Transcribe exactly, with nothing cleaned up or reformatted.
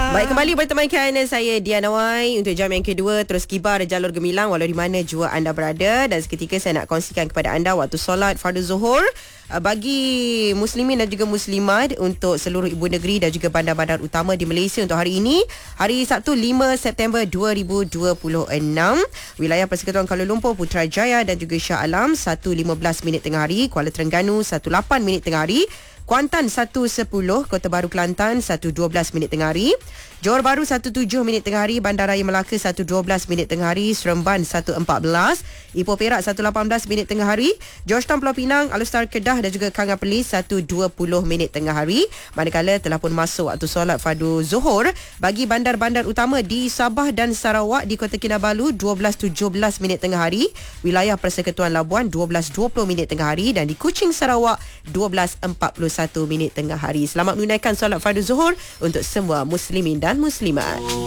Baik, kembali bertemankan saya Diana Wai untuk jam yang kedua, terus kibar jalur gemilang walau di mana jua anda berada. Dan seketika saya nak kongsikan kepada anda waktu solat fardu zuhur bagi muslimin dan juga muslimat untuk seluruh ibu negeri dan juga bandar-bandar utama di Malaysia untuk hari ini, hari Sabtu lima September dua ribu dua puluh enam. Wilayah Persekutuan Kuala Lumpur, Putrajaya dan juga Shah Alam satu lima belas minit tengah hari, Kuala Terengganu satu lapan minit tengah hari, Kuantan satu sepuluh, Kota Baru Kelantan satu dua belas minit tengah hari, Johor Bahru satu tujuh minit tengah hari, Bandaraya Melaka satu dua belas minit tengah hari, Seremban satu empat belas, Ipoh Perak satu lapan belas minit tengah hari, Georgetown Pulau Pinang, Alustar Kedah dan juga Kanga Perlis satu dua puluh minit tengah hari. Manakala telah pun masuk waktu solat fardu zuhur bagi bandar-bandar utama di Sabah dan Sarawak, di Kota Kinabalu dua belas tujuh belas minit tengah hari, wilayah Persekutuan Labuan dua belas dua puluh minit tengah hari dan di Kuching Sarawak dua belas empat puluh satu minit tengah hari. Selamat menunaikan solat fardu zuhur untuk semua muslimin dan muslimat.